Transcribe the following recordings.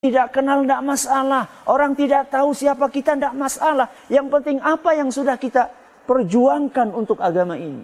Tidak kenal tidak masalah. Orang tidak tahu siapa kita tidak masalah. Yang penting apa yang sudah kita perjuangkan untuk agama ini.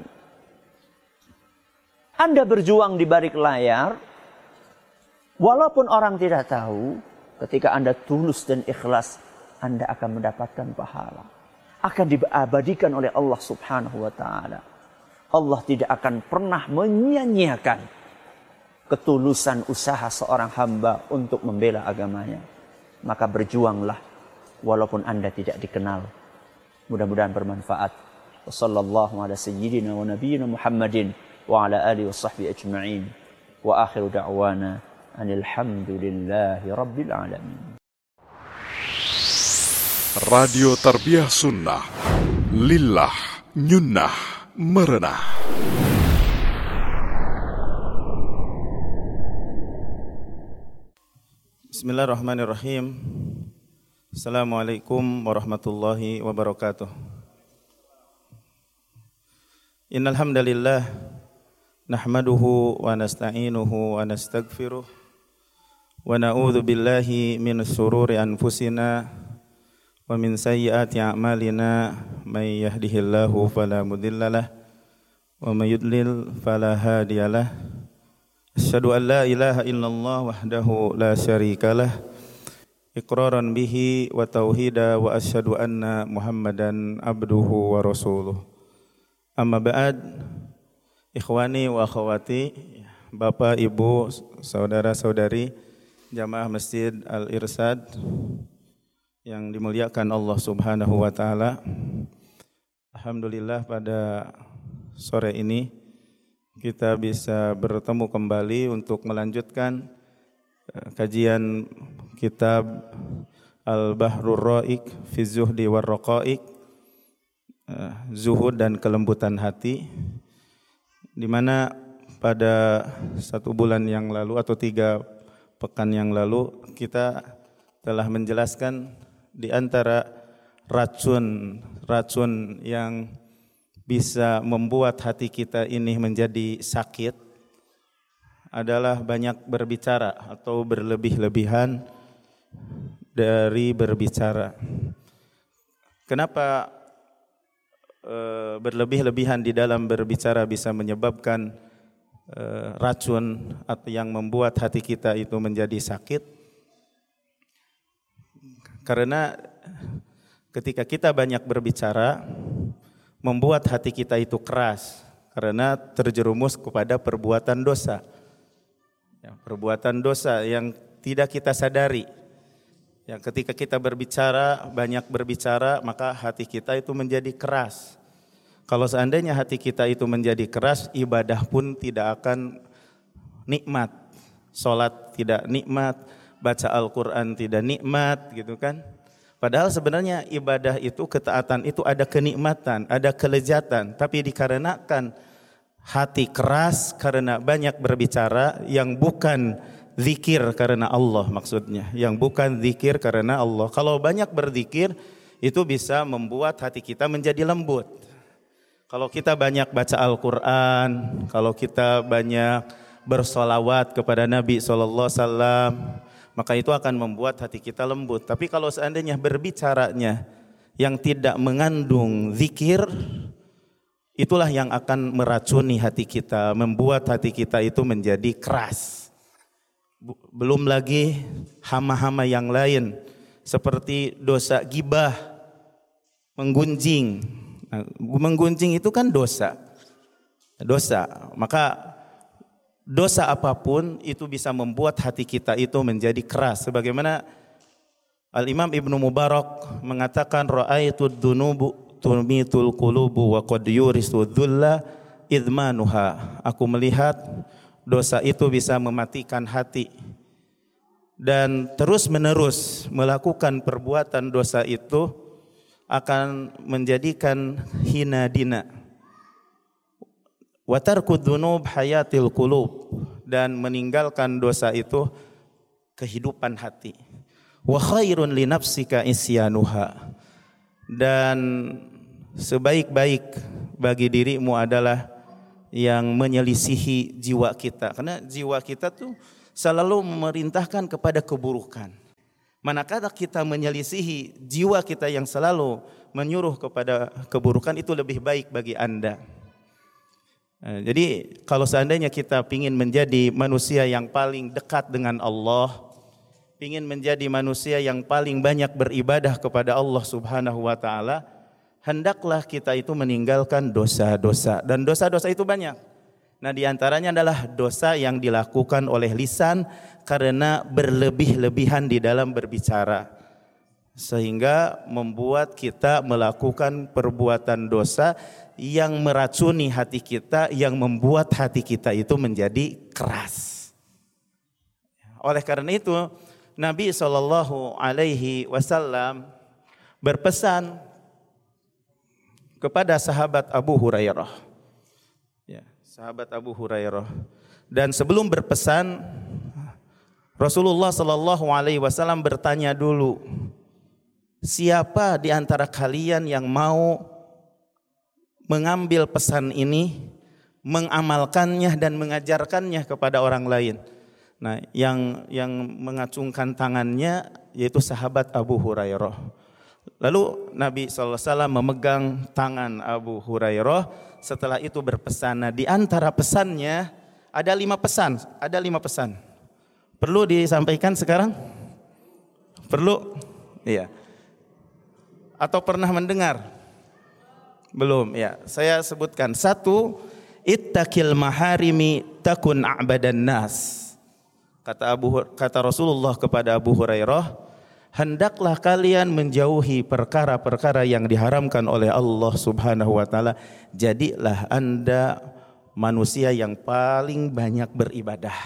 Anda berjuang di balik layar. Walaupun orang tidak tahu. Ketika Anda tulus dan ikhlas. Anda akan mendapatkan pahala. Akan diabadikan oleh Allah subhanahu wa ta'ala. Allah tidak akan pernah menyia-nyiakan ketulusan usaha seorang hamba untuk membela agamanya. Maka berjuanglah walaupun Anda tidak dikenal. Mudah-mudahan bermanfaat. Wassallallahu ala sayyidina wa nabiyyina Muhammadin wa ala alihi wa sahbihi ajma'in. Wa akhiru da'wana anil hamdulillahi rabbil alamin. Radio Tarbiyah Sunnah Lillah Nyunnah Merenah. Bismillahirrahmanirrahim. Assalamualaikum warahmatullahi wabarakatuh. Innal hamdalillah nahmaduhu wa nasta'inuhu wa nastaghfiruh wa na'udzu billahi min shururi anfusina wa min sayyiati a'malina may yahdihillahu fala mudhillalah wa may yudlil fala hadiyalah. Asyhadu an la ilaha illallah wahdahu la syarikalah iqraran bihi wa tauhida wa asyhadu anna Muhammadan abduhu wa rasuluh. Amma ba'd, ikhwani wa akhwati, Bapak, Ibu, saudara-saudari jamaah Masjid Al-Irsad yang dimuliakan Allah Subhanahu wa taala. Alhamdulillah pada sore ini kita bisa bertemu kembali untuk melanjutkan kajian kitab Al-Bahrur Ra'iq fi Zuhdi war Raqa'iq, zuhud dan kelembutan hati, di mana pada 1 bulan yang lalu atau 3 pekan yang lalu kita telah menjelaskan di antara racun yang bisa membuat hati kita ini menjadi sakit adalah banyak berbicara atau berlebih-lebihan dari berbicara. Kenapa berlebih-lebihan di dalam berbicara bisa menyebabkan racun atau yang membuat hati kita itu menjadi sakit? Karena ketika kita banyak berbicara membuat hati kita itu keras karena terjerumus kepada perbuatan dosa. Ya, perbuatan dosa yang tidak kita sadari. Ya, ketika kita banyak berbicara, maka hati kita itu menjadi keras. Kalau seandainya hati kita itu menjadi keras, ibadah pun tidak akan nikmat. Salat tidak nikmat, baca Al-Qur'an tidak nikmat, gitu kan? Padahal sebenarnya ibadah itu, ketaatan itu ada kenikmatan, ada kelezatan. Tapi dikarenakan hati keras karena banyak berbicara yang bukan zikir karena Allah maksudnya. Yang bukan zikir karena Allah. Kalau banyak berzikir itu bisa membuat hati kita menjadi lembut. Kalau kita banyak baca Al-Quran, kalau kita banyak bersolawat kepada Nabi SAW, maka itu akan membuat hati kita lembut. Tapi kalau seandainya berbicaranya yang tidak mengandung zikir, itulah yang akan meracuni hati kita, membuat hati kita itu menjadi keras. Belum lagi hama-hama yang lain seperti dosa ghibah, menggunjing. Nah, menggunjing itu kan dosa. Maka dosa apapun itu bisa membuat hati kita itu menjadi keras. Sebagaimana Al-Imam Ibnu Mubarak mengatakan, ra'aitu dzunubu tumitul qulubu wa qad yurisu dzulla idmanuha. Aku melihat dosa itu bisa mematikan hati. Dan terus-menerus melakukan perbuatan dosa itu akan menjadikan hina dina. Wa tarku dzunub hayatil qulub, dan meninggalkan dosa itu kehidupan hati. Wa khairun li nafsika isyanuha, dan sebaik-baik bagi dirimu adalah yang menyelisihi jiwa kita. Karena jiwa kita tuh selalu memerintahkan kepada keburukan. Manakala kita menyelisihi jiwa kita yang selalu menyuruh kepada keburukan, itu lebih baik bagi Anda. Jadi kalau seandainya kita ingin menjadi manusia yang paling dekat dengan Allah, ingin menjadi manusia yang paling banyak beribadah kepada Allah Subhanahu wa taala, hendaklah kita itu meninggalkan dosa-dosa. Dan dosa-dosa itu banyak. Nah, di antaranya adalah dosa yang dilakukan oleh lisan karena berlebih-lebihan di dalam berbicara, sehingga membuat kita melakukan perbuatan dosa yang meracuni hati kita, yang membuat hati kita itu menjadi keras. Oleh karena itu, Nabi SAW berpesan kepada sahabat Abu Hurairah. Ya, sahabat Abu Hurairah. Dan sebelum berpesan, Rasulullah SAW bertanya dulu, siapa di antara kalian yang mau mengambil pesan ini, mengamalkannya dan mengajarkannya kepada orang lain? Nah, yang mengacungkan tangannya yaitu sahabat Abu Hurairah. Lalu Nabi SAW memegang tangan Abu Hurairah. Setelah itu berpesan. Nah, di antara pesannya ada 5 pesan. Ada 5 pesan. Perlu disampaikan sekarang? Perlu? Iya. Atau pernah mendengar? Belum, ya. Saya sebutkan. 1, ittaqil maharimi takun a'badan nas. Kata Rasulullah kepada Abu Hurairah, hendaklah kalian menjauhi perkara-perkara yang diharamkan oleh Allah Subhanahu wa taala. Jadilah Anda manusia yang paling banyak beribadah.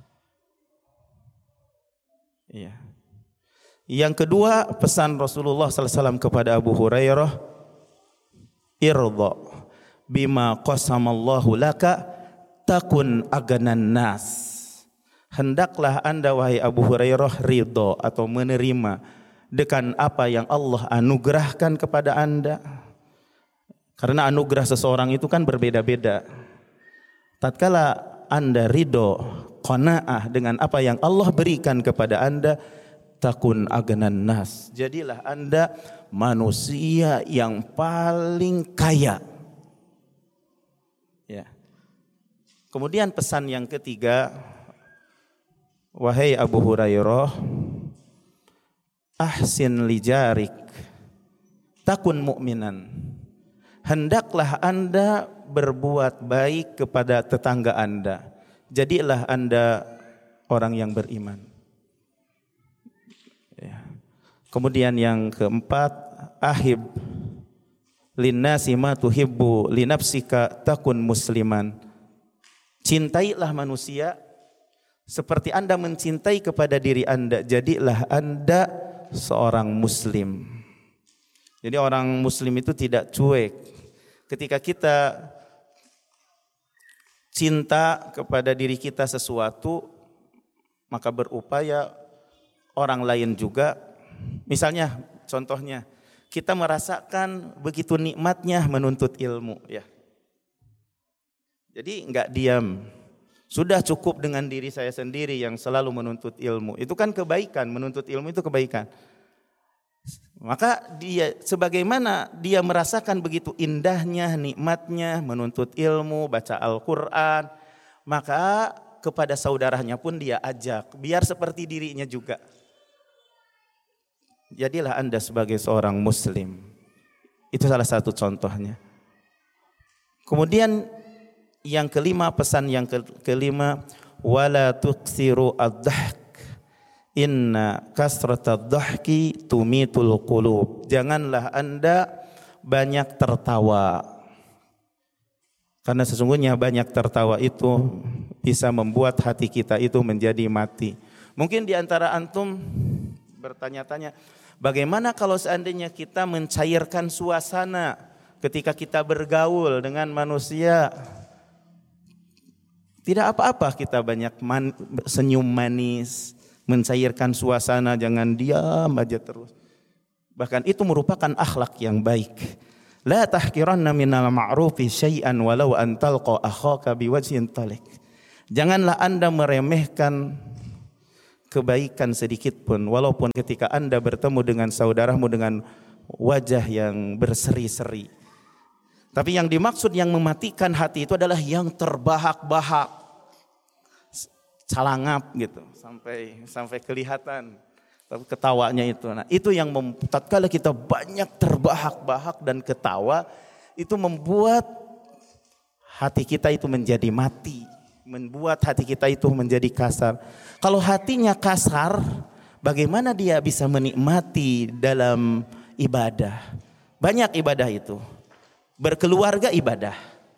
Iya. Yang kedua, pesan Rasulullah SAW kepada Abu Hurairah, irda bima qasamallahu laka takun aganan nas. Hendaklah Anda wahai Abu Hurairah ridho atau menerima dengan apa yang Allah anugerahkan kepada Anda. Karena anugerah seseorang itu kan berbeda-beda. Tatkala Anda ridho, qanaah dengan apa yang Allah berikan kepada Anda, takun aganan nas. Jadilah Anda manusia yang paling kaya. Ya. Kemudian pesan yang ketiga, wahai Abu Hurairah, ahsin li jarik takun mu'minan. Hendaklah Anda berbuat baik kepada tetangga Anda. Jadilah Anda orang yang beriman. Ya. Kemudian yang keempat, ahib linnasi ma tuhibbu linafsika takun musliman. Cintailah manusia seperti Anda mencintai kepada diri Anda. Jadilah Anda seorang muslim. Jadi orang muslim itu tidak cuek. Ketika kita cinta kepada diri kita sesuatu, maka berupaya orang lain juga. Misalnya, contohnya, kita merasakan begitu nikmatnya menuntut ilmu, ya. Jadi enggak diam. Sudah cukup dengan diri saya sendiri yang selalu menuntut ilmu. Itu kan kebaikan, menuntut ilmu itu kebaikan. Maka dia, sebagaimana dia merasakan begitu indahnya, nikmatnya menuntut ilmu, baca Al-Quran, maka kepada saudaranya pun dia ajak, biar seperti dirinya juga. Jadilah Anda sebagai seorang muslim. Itu salah satu contohnya. Kemudian yang kelima, pesan yang kelima, wala tuksiru ad-dhahk inna kasratad dhahki tumitul qulub. Janganlah Anda banyak tertawa, karena sesungguhnya banyak tertawa itu bisa membuat hati kita itu menjadi mati. Mungkin di antara antum bertanya-tanya, bagaimana kalau seandainya kita mencairkan suasana ketika kita bergaul dengan manusia? Tidak apa-apa kita banyak senyum manis, mencairkan suasana, jangan diam aja terus. Bahkan itu merupakan akhlak yang baik. La tahqiranna minal ma'rufi syai'an walau an talqa akhaka biwajhin talik. Janganlah Anda meremehkan kebaikan sedikit pun, walaupun ketika Anda bertemu dengan saudaramu dengan wajah yang berseri-seri. Tapi yang dimaksud yang mematikan hati itu adalah yang terbahak-bahak, calangap gitu, sampai kelihatan ketawanya itu. Nah, itu yang tatkala kita banyak terbahak-bahak dan ketawa, itu membuat hati kita itu menjadi mati, membuat hati kita itu menjadi kasar. Kalau hatinya kasar, bagaimana dia bisa menikmati dalam ibadah? Banyak ibadah itu. Berkeluarga ibadah.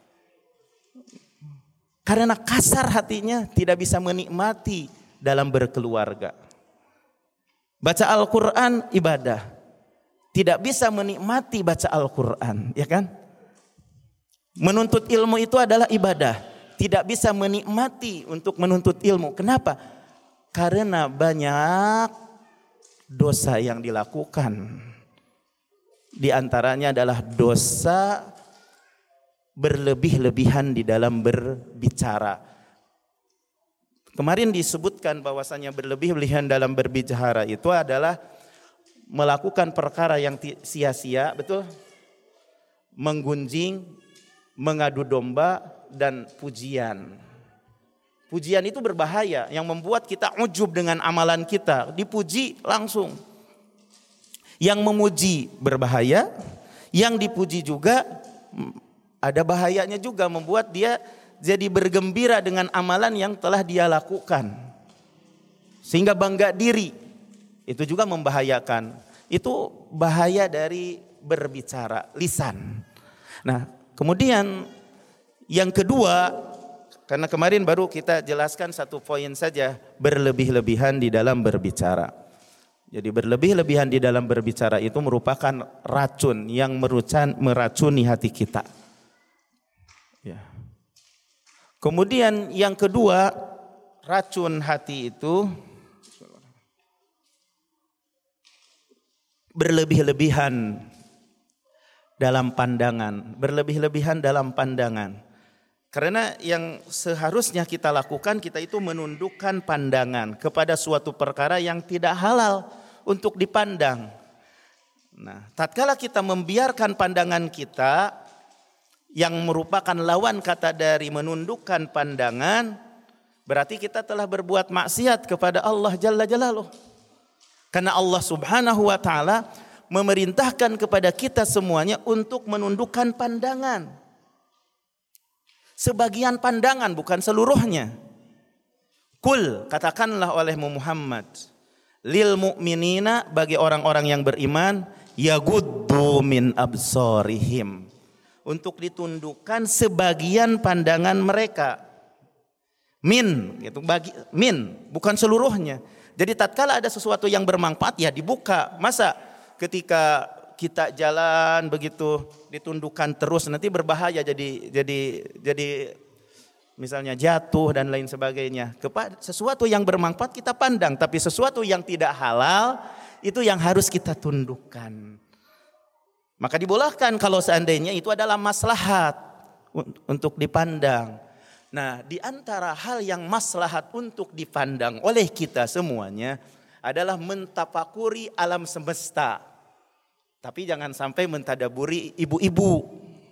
Karena kasar hatinya tidak bisa menikmati dalam berkeluarga. Baca Al-Quran ibadah. Tidak bisa menikmati baca Al-Quran, ya kan? Menuntut ilmu itu adalah ibadah. Tidak bisa menikmati untuk menuntut ilmu. Kenapa? Karena banyak dosa yang dilakukan. Di antaranya adalah dosa berlebih-lebihan di dalam berbicara. Kemarin disebutkan bahwasanya berlebih-lebihan dalam berbicara itu adalah melakukan perkara yang sia-sia, betul? Menggunjing, mengadu domba, dan pujian. Pujian itu berbahaya, yang membuat kita ujub dengan amalan kita, dipuji langsung. Yang memuji berbahaya, yang dipuji juga ada bahayanya juga, membuat dia jadi bergembira dengan amalan yang telah dia lakukan. Sehingga bangga diri, itu juga membahayakan. Itu bahaya dari berbicara, lisan. Nah, kemudian yang kedua, karena kemarin baru kita jelaskan satu poin saja, berlebih-lebihan di dalam berbicara. Jadi berlebih-lebihan di dalam berbicara itu merupakan racun yang meracuni hati kita. Ya. Kemudian yang kedua, racun hati itu berlebih-lebihan dalam pandangan. Berlebih-lebihan dalam pandangan. Karena yang seharusnya kita lakukan, kita itu menundukkan pandangan kepada suatu perkara yang tidak halal untuk dipandang. Nah, tatkala kita membiarkan pandangan kita yang merupakan lawan kata dari menundukkan pandangan, berarti kita telah berbuat maksiat kepada Allah Jalla Jalaluh. Karena Allah Subhanahu wa taala memerintahkan kepada kita semuanya untuk menundukkan pandangan. Sebagian pandangan, bukan seluruhnya. Kul, katakanlah oleh Muhammad, lil mu'minina, bagi orang-orang yang beriman, yaguddu min absarihim, untuk ditundukkan sebagian pandangan mereka. Min, gitu, bukan seluruhnya. Jadi tatkala ada sesuatu yang bermanfaat, ya dibuka. Masa ketika kita jalan begitu ditundukkan terus, nanti berbahaya, jadi misalnya jatuh dan lain sebagainya. Sesuatu yang bermanfaat kita pandang, tapi sesuatu yang tidak halal itu yang harus kita tundukkan. Maka dibolehkan kalau seandainya itu adalah maslahat untuk dipandang. Nah, di antara hal yang maslahat untuk dipandang oleh kita semuanya adalah mentafakuri alam semesta. Tapi jangan sampai mentadaburi ibu-ibu.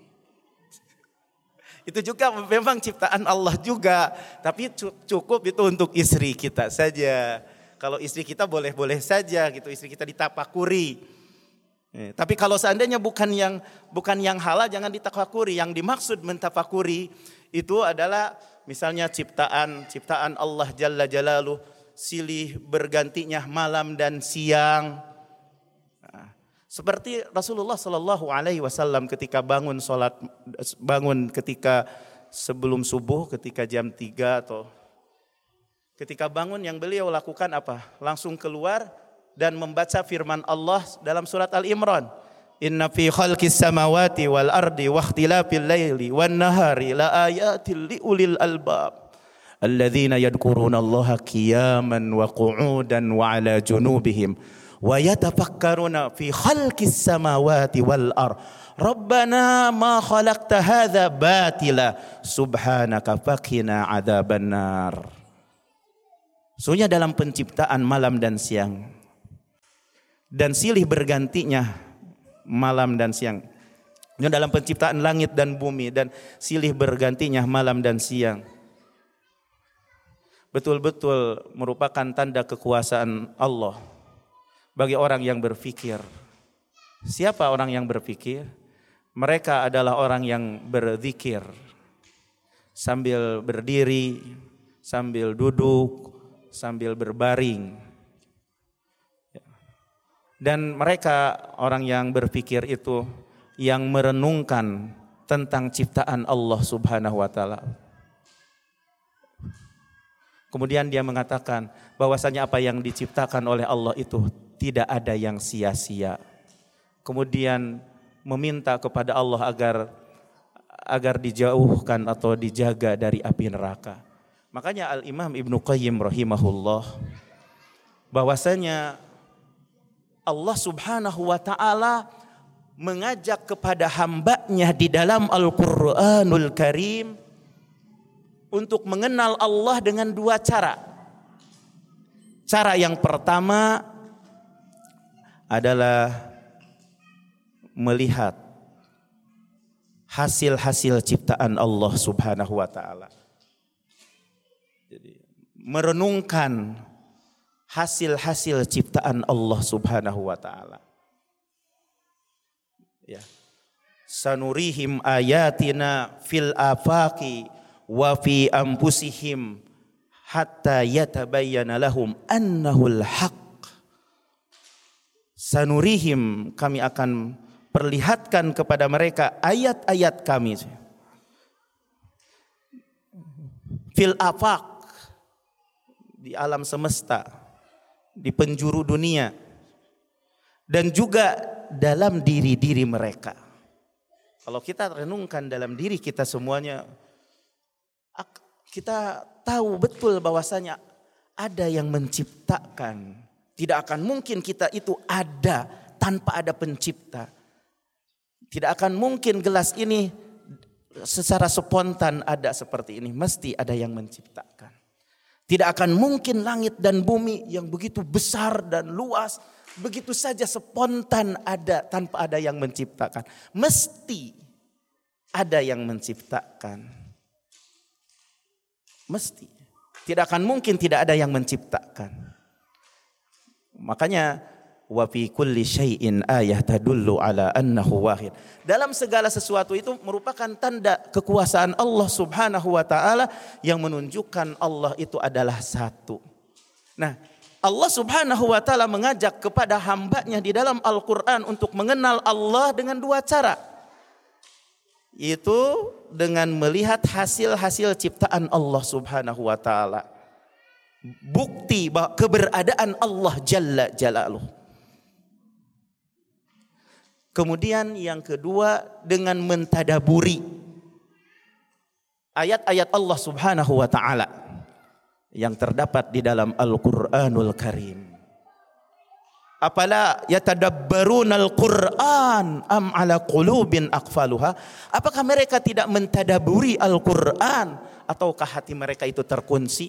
Itu juga memang ciptaan Allah juga. Tapi cukup itu untuk istri kita saja. Kalau istri kita boleh-boleh saja gitu, istri kita ditafakuri. Tapi kalau seandainya bukan yang halal, jangan ditafakuri. Yang dimaksud mentafakuri itu adalah misalnya ciptaan Allah Jalla Jalaluh, silih bergantinya malam dan siang. Seperti Rasulullah Sallallahu Alaihi Wasallam ketika bangun ketika sebelum subuh, ketika jam 3 atau ketika bangun, yang beliau lakukan apa? Langsung keluar dan membaca firman Allah dalam surat Al-Imran. Inna fi khalqis samawati wal ardi wa ikhtilafil laili wan nahari la ayatil liulil albab alladzina yadhkuruna Allaha qiyaman wa qu'udan wa ala junubihim wa yatafakkaruna fi khalqis samawati wal ard rabbana ma khalaqta hadza batila subhanaka faqina adzabannar. Sesungguhnya dalam penciptaan malam dan siang dan silih bergantinya malam dan siang. Dalam penciptaan langit dan bumi dan silih bergantinya malam dan siang. Betul-betul merupakan tanda kekuasaan Allah bagi orang yang berfikir. Siapa orang yang berfikir? Mereka adalah orang yang berzikir sambil berdiri, sambil duduk, sambil berbaring. Dan mereka orang yang berfikir itu yang merenungkan tentang ciptaan Allah Subhanahu wa taala. Kemudian dia mengatakan bahwasanya apa yang diciptakan oleh Allah itu tidak ada yang sia-sia. Kemudian meminta kepada Allah agar dijauhkan atau dijaga dari api neraka. Makanya Al-Imam Ibnu Qayyim rahimahullah bahwasanya Allah Subhanahu wa taala mengajak kepada hambanya di dalam Al-Quranul Karim untuk mengenal Allah dengan dua cara. Cara yang pertama adalah melihat hasil-hasil ciptaan Allah Subhanahu wa taala. Jadi merenungkan hasil-hasil ciptaan Allah Subhanahu wa taala. Ya. Sanurihim ayatina fil afaqi wa fi anfusihim hatta yatabayyana lahum annahul haqq. Sanurihim, kami akan perlihatkan kepada mereka ayat-ayat kami fil afaq, di alam semesta, di penjuru dunia, dan juga dalam diri-diri mereka. Kalau kita renungkan dalam diri kita semuanya, kita tahu betul bahwasanya ada yang menciptakan. Tidak akan mungkin kita itu ada tanpa ada pencipta. Tidak akan mungkin gelas ini secara spontan ada seperti ini. Mesti ada yang menciptakan. Tidak akan mungkin langit dan bumi yang begitu besar dan luas begitu saja spontan ada tanpa ada yang menciptakan. Mesti ada yang menciptakan. Mesti. Tidak akan mungkin tidak ada yang menciptakan. Makanya wa fi kulli syai'in ayah tadullu ala annahu wahid. Dalam segala sesuatu itu merupakan tanda kekuasaan Allah Subhanahu wa taala yang menunjukkan Allah itu adalah satu. Nah, Allah Subhanahu wa taala mengajak kepada hambanya di dalam Al-Qur'an untuk mengenal Allah dengan dua cara. Itu dengan melihat hasil-hasil ciptaan Allah Subhanahu wa taala. Bukti bahwa keberadaan Allah Jalla Jalaluh. Kemudian yang kedua dengan mentadaburi ayat-ayat Allah Subhanahu wa taala yang terdapat di dalam Al-Qur'anul Karim. Apala yatadabbarunal Qur'an am ala qulubin aqfaluha? Apakah mereka tidak mentadaburi Al-Qur'an ataukah hati mereka itu terkunci?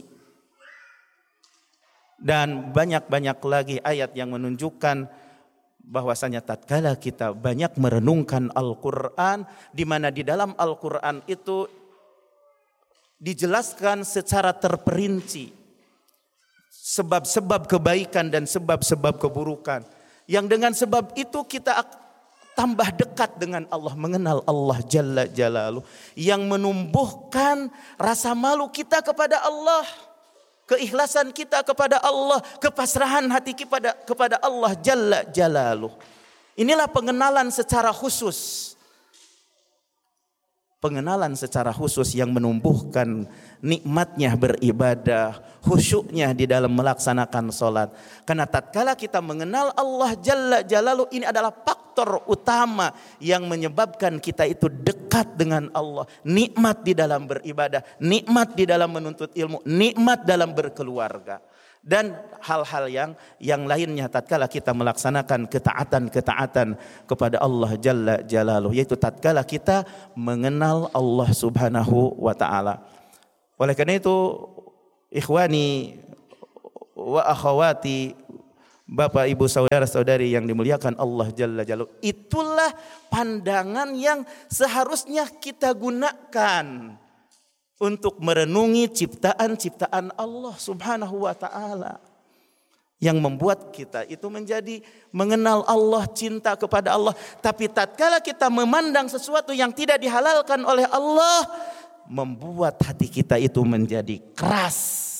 Dan banyak-banyak lagi ayat yang menunjukkan bahwasanya tatkala kita banyak merenungkan Al-Qur'an, di mana di dalam Al-Qur'an itu dijelaskan secara terperinci sebab-sebab kebaikan dan sebab-sebab keburukan. Yang dengan sebab itu kita tambah dekat dengan Allah, mengenal Allah Jalla Jalaluh, yang menumbuhkan rasa malu kita kepada Allah, keikhlasan kita kepada Allah, kepasrahan hati kepada Allah Jalla Jalaluh. Inilah pengenalan secara khusus. Pengenalan secara khusus yang menumbuhkan nikmatnya beribadah, khusyuknya di dalam melaksanakan sholat. Karena tatkala kita mengenal Allah Jalla Jalaluh, ini adalah faktor utama yang menyebabkan kita itu dekat dengan Allah. Nikmat di dalam beribadah, nikmat di dalam menuntut ilmu, nikmat dalam berkeluarga. Dan hal-hal yang lainnya tatkala kita melaksanakan ketaatan-ketaatan kepada Allah Jalla Jalaluh, yaitu tatkala kita mengenal Allah Subhanahu wa taala. Oleh karena itu, ikhwani wa akhawati, Bapak Ibu saudara-saudari yang dimuliakan Allah Jalla Jalaluhu, itulah pandangan yang seharusnya kita gunakan untuk merenungi ciptaan-ciptaan Allah Subhanahu wa taala yang membuat kita itu menjadi mengenal Allah, cinta kepada Allah. Tapi tatkala kita memandang sesuatu yang tidak dihalalkan oleh Allah, membuat hati kita itu menjadi keras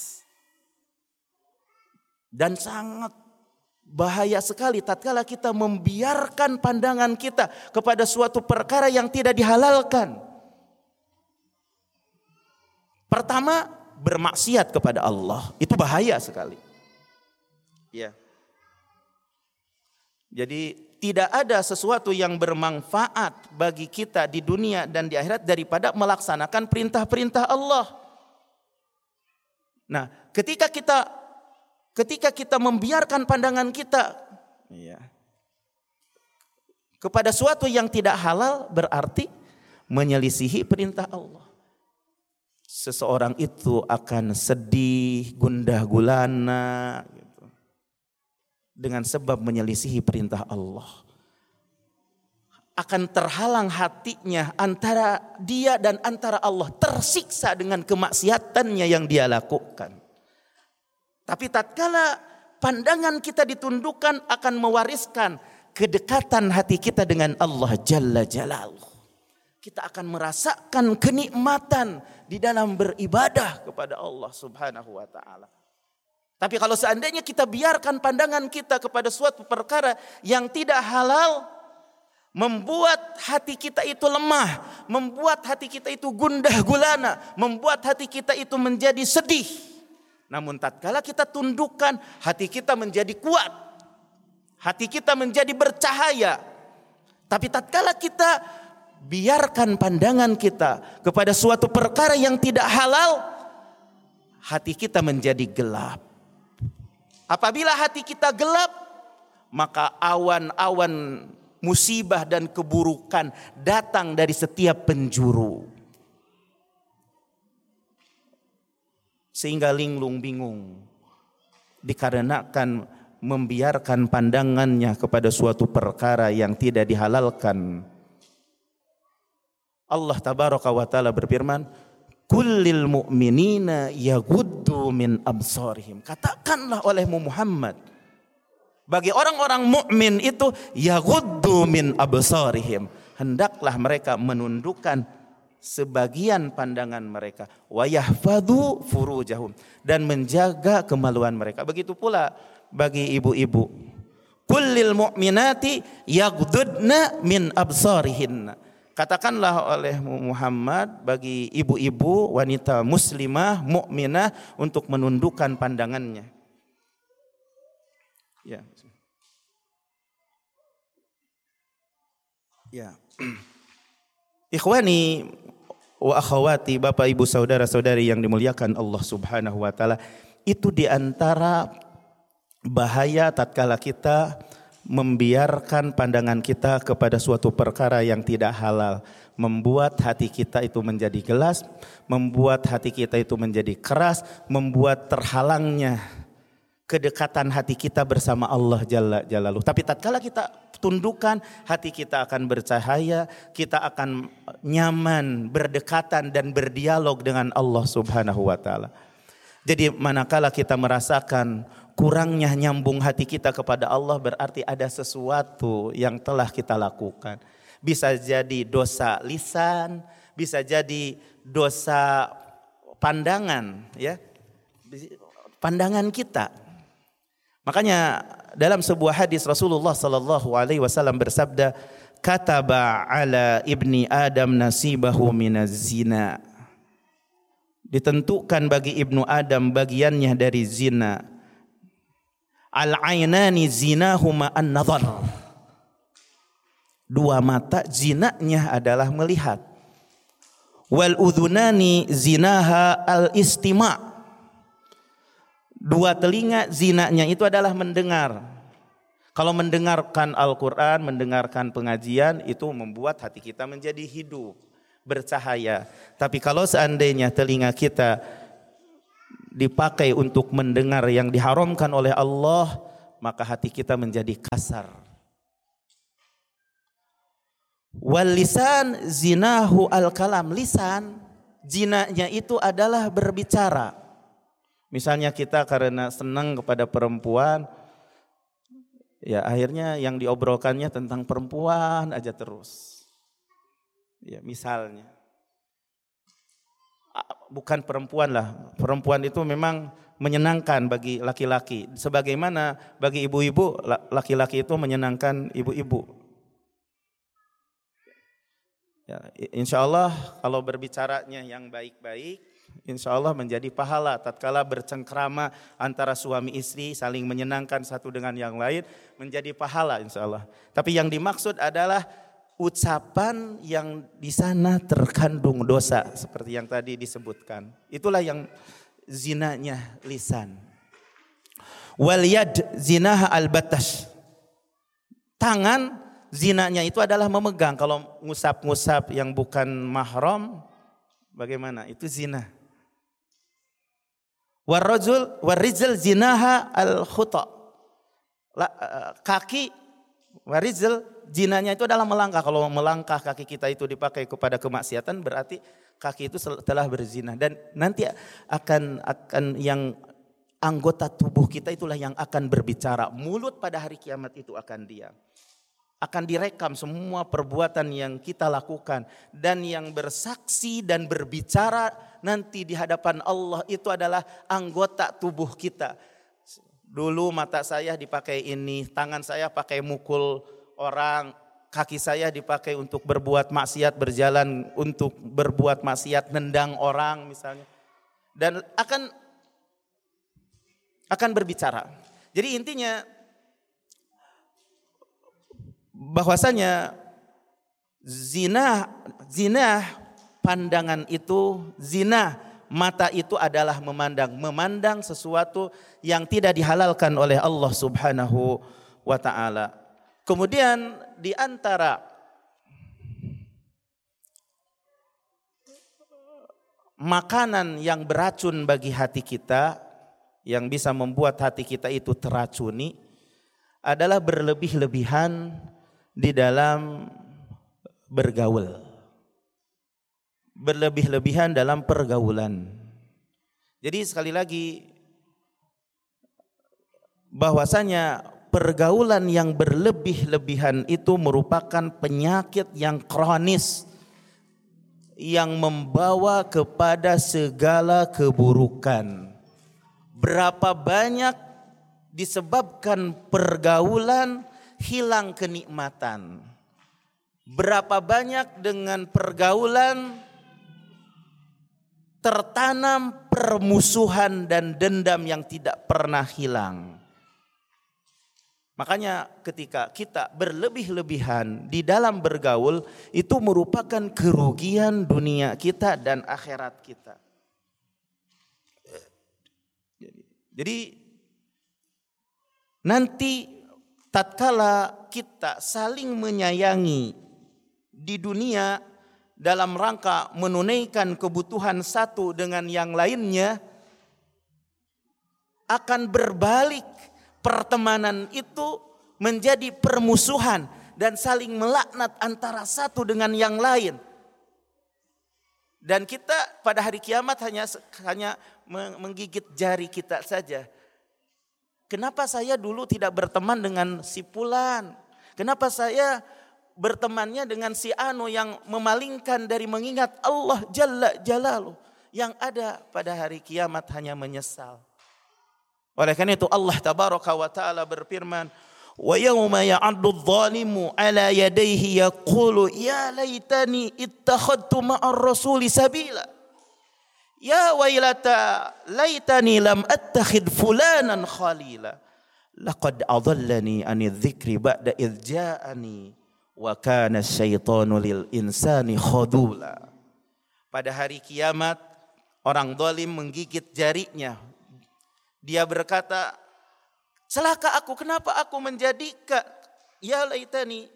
dan sangat bahaya sekali tatkala kita membiarkan pandangan kita kepada suatu perkara yang tidak dihalalkan. Pertama, bermaksiat kepada Allah, itu bahaya sekali. Ya. Jadi tidak ada sesuatu yang bermanfaat bagi kita di dunia dan di akhirat daripada melaksanakan perintah-perintah Allah. Nah, ketika kita membiarkan pandangan kita kepada suatu yang tidak halal, berarti menyelisihi perintah Allah. Seseorang itu akan sedih, gundah gulana gitu, dengan sebab menyelisihi perintah Allah. Akan terhalang hatinya antara dia dan antara Allah, tersiksa dengan kemaksiatannya yang dia lakukan. Tapi tatkala pandangan kita ditundukkan, akan mewariskan kedekatan hati kita dengan Allah Jalla Jalaluhu. Kita akan merasakan kenikmatan di dalam beribadah kepada Allah Subhanahu wa taala. Tapi kalau seandainya kita biarkan pandangan kita kepada suatu perkara yang tidak halal, membuat hati kita itu lemah, membuat hati kita itu gundah gulana, membuat hati kita itu menjadi sedih. Namun tatkala kita tundukkan, hati kita menjadi kuat, hati kita menjadi bercahaya. Tapi tatkala kita biarkan pandangan kita kepada suatu perkara yang tidak halal, hati kita menjadi gelap. Apabila hati kita gelap, maka awan-awan musibah dan keburukan datang dari setiap penjuru. Sehingga linglung bingung dikarenakan membiarkan pandangannya kepada suatu perkara yang tidak dihalalkan. Allah tabaraka wa taala berfirman, kullil mu'minina yaghuddu min absarihim. Katakanlah olehmu Muhammad, bagi orang-orang mukmin itu yaghuddu min absarihim, hendaklah mereka menundukkan sebagian pandangan mereka, wa yahfadhu furujahum, dan menjaga kemaluan mereka. Begitu pula bagi ibu-ibu, kullil mu'minati yaghuddna min absarihinna. Katakanlah oleh Muhammad bagi ibu-ibu wanita muslimah mukminah untuk menundukkan pandangannya. Ya. Ya. Ikhwani wa akhwati, Bapak Ibu saudara-saudari yang dimuliakan Allah Subhanahu wa taala, itu di antara bahaya tatkala kita membiarkan pandangan kita kepada suatu perkara yang tidak halal, membuat hati kita itu menjadi gelas, membuat hati kita itu menjadi keras, membuat terhalangnya kedekatan hati kita bersama Allah Jalla Jalaluhu. Tapi tatkala kita tundukkan, hati kita akan bercahaya, kita akan nyaman, berdekatan dan berdialog dengan Allah Subhanahu wa taala. Jadi manakala kita merasakan kurangnya nyambung hati kita kepada Allah, berarti ada sesuatu yang telah kita lakukan. Bisa jadi dosa lisan, bisa jadi dosa pandangan, ya, pandangan kita. Makanya dalam sebuah hadis Rasulullah sallallahu alaihi wasallam bersabda, kataba ala ibni Adam nasibahu minaz zina. Ditentukan bagi ibnu Adam bagiannya dari zina. Al-ainani zinahuma an-nadhar. Dua mata zinanya adalah melihat. Wal udhunani zinaha al-istima'. Dua telinga zinanya itu adalah mendengar. Kalau mendengarkan Al-Quran, mendengarkan pengajian, itu membuat hati kita menjadi hidup, bercahaya. Tapi kalau seandainya telinga kita dipakai untuk mendengar yang diharamkan oleh Allah, maka hati kita menjadi kasar. Wal lisan zinahu al kalam. Lisan, zinanya itu adalah berbicara. Misalnya kita karena senang kepada perempuan, ya akhirnya yang diobrolkannya tentang perempuan aja terus. Ya misalnya, bukan perempuan lah. Perempuan itu memang menyenangkan bagi laki-laki. Sebagaimana bagi ibu-ibu, laki-laki itu menyenangkan ibu-ibu. Ya, insya Allah kalau berbicaranya yang baik-baik, insya Allah menjadi pahala. Tatkala bercengkrama antara suami istri saling menyenangkan satu dengan yang lain, menjadi pahala insya Allah. Tapi yang dimaksud adalah ucapan yang di sana terkandung dosa, seperti yang tadi disebutkan. Itulah yang zinanya lisan. Wal yad zinaha al batash. Tangan zinanya itu adalah memegang. Kalau ngusap-ngusap yang bukan mahram, bagaimana? Itu zina. Warijal zinaha al khuta. Kaki warijal zinanya itu adalah melangkah. Kalau melangkah kaki kita itu dipakai kepada kemaksiatan, berarti kaki itu telah berzina. Dan nanti akan yang anggota tubuh kita itulah yang akan berbicara. Mulut pada hari kiamat itu akan diam. Akan direkam semua perbuatan yang kita lakukan, dan yang bersaksi dan berbicara nanti di hadapan Allah itu adalah anggota tubuh kita. Dulu mata saya dipakai ini, tangan saya pakai mukul orang, kaki saya dipakai untuk berbuat maksiat, berjalan untuk berbuat maksiat, nendang orang misalnya, dan akan berbicara. Jadi intinya bahwasanya zina pandangan itu, zina mata itu adalah memandang sesuatu yang tidak dihalalkan oleh Allah Subhanahu wa taala. Kemudian di antara makanan yang beracun bagi hati kita, yang bisa membuat hati kita itu teracuni, adalah berlebih-lebihan di dalam bergaul. Berlebih-lebihan dalam pergaulan. Jadi sekali lagi, bahwasanya pergaulan yang berlebih-lebihan itu merupakan penyakit yang kronis, yang membawa kepada segala keburukan. Berapa banyak disebabkan pergaulan hilang kenikmatan. Berapa banyak dengan pergaulan tertanam permusuhan dan dendam yang tidak pernah hilang. Makanya ketika kita berlebih-lebihan di dalam bergaul, itu merupakan kerugian dunia kita dan akhirat kita. Jadi nanti tatkala kita saling menyayangi di dunia dalam rangka menunaikan kebutuhan satu dengan yang lainnya, akan berbalik pertemanan itu menjadi permusuhan dan saling melaknat antara satu dengan yang lain. Dan kita pada hari kiamat hanya menggigit jari kita saja. Kenapa saya dulu tidak berteman dengan si Fulan? Kenapa saya bertemannya dengan si Anu yang memalingkan dari mengingat Allah Jalla Jalaluh? Yang ada pada hari kiamat hanya menyesal. Oleh karena itu Allah Tabaraka wa Ta'ala berfirman, wa yawma ya'addu adh-dhalimu ala yadayhi yaqulu ya laitani ittakhadtu ma'ar rasuli sabila. Ya wailata laitani lam attakhid fulanan khalila. Laqad adallani anidh dhikri ba'da idh ja'ani wa kana asyaitanu lil insani khadula. Pada hari kiamat orang zalim menggigit jarinya. Dia berkata, celaka aku, kenapa aku menjadi ya laitani,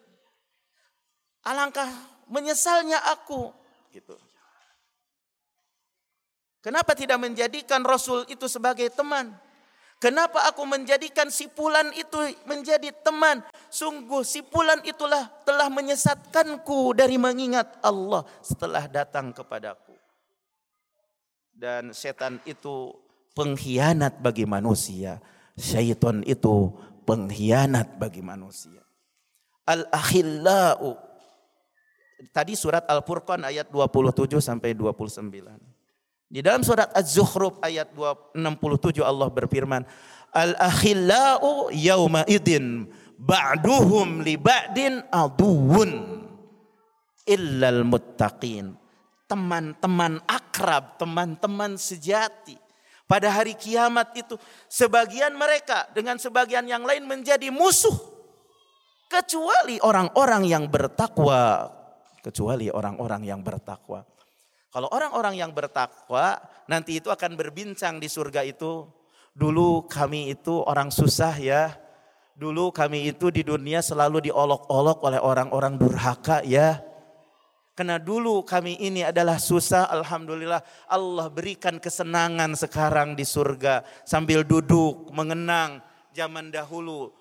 alangkah menyesalnya aku gitu. Kenapa tidak menjadikan Rasul itu sebagai teman? Kenapa aku menjadikan si fulan itu menjadi teman? Sungguh si fulan itulah telah menyesatkanku dari mengingat Allah setelah datang kepadaku. Dan setan itu pengkhianat bagi manusia. Syaitan itu pengkhianat bagi manusia. Al-akhillau. Tadi surat Al-Furqan ayat 27 sampai 29. Di dalam surat Az-Zukhruf ayat 67 Allah berfirman, Al-akhillau yawma idin ba'duhum li ba'din aduun illal muttaqin. Teman-teman akrab, teman-teman sejati. Pada hari kiamat itu sebagian mereka dengan sebagian yang lain menjadi musuh. Kecuali orang-orang yang bertakwa. Kecuali orang-orang yang bertakwa. Kalau orang-orang yang bertakwa nanti itu akan berbincang di surga itu. Dulu kami itu orang susah ya. Dulu kami itu di dunia selalu diolok-olok oleh orang-orang durhaka ya. Karena dulu kami ini adalah susah, alhamdulillah Allah berikan kesenangan sekarang di surga. Sambil duduk mengenang zaman dahulu.